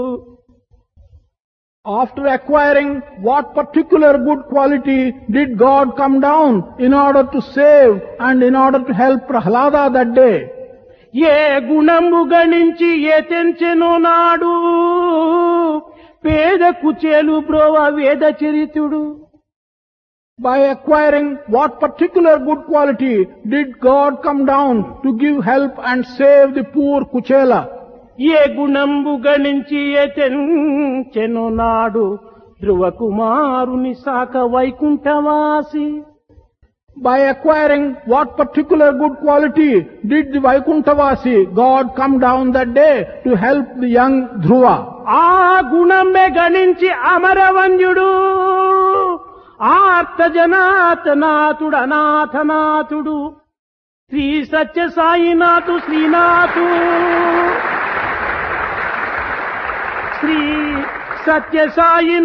After acquiring what particular good quality did God come down in order to save and in order to help Prahlada that day? ఏ గుణము గణించి ఏ తెంచెనో నాడు పేద కుచేలు బ్రోవ వేద చరితుడు. By acquiring what particular good quality did God come down to give help and save the poor Kuchela? ఏ గుణంబు గణించి ఏ తెంచెనో నాడు ధ్రువ కుమారుని సాక వైకుంఠవాసి. By acquiring what particular good quality did the Vaikunthavasi God come down that day to help the young Dhruva? ఆ గుణమే గణించి అమరవంద్యుడు ఆర్త జనాతనాథుడు అనాథనాథుడు శ్రీ సత్య సాయినాథు శ్రీనాథు శ్రీ సత్య సాయి